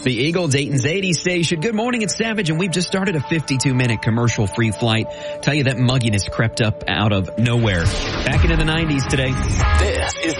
The Eagle, Dayton's 80 station. Good morning, it's Savage, and we've just started a 52-minute commercial-free flight. Tell you that mugginess crept up out of nowhere. Back into the 90s today. This is